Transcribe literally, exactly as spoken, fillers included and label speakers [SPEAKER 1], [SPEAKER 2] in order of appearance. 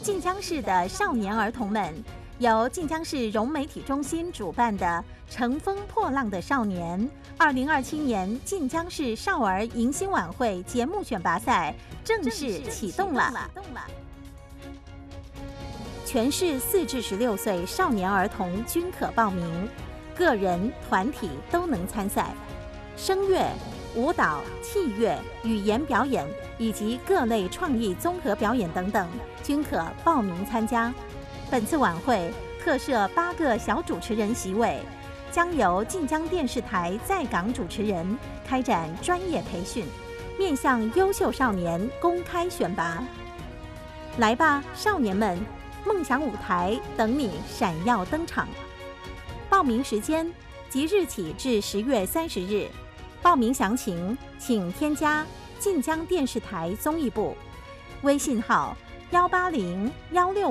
[SPEAKER 1] 晋江市的少年儿童们，由晋江市融媒体中心主办的“乘风破浪的少年”二零二七年晋江市少儿迎新晚会节目选拔赛正式启动了。全市四至十六岁少年儿童均可报名，个人、团体都能参赛。声乐、舞蹈、器乐、语言表演以及各类创意综合表演等等，均可报名参加。本次晚会特设八个小主持人席位，将由晋江电视台在港主持人开展专业培训，面向优秀少年公开选拔。来吧，少年们！梦想舞台等你闪耀登场。报名时间即日起至十月三十日。报名详情请添加晋江电视台综艺部微信号幺八零幺六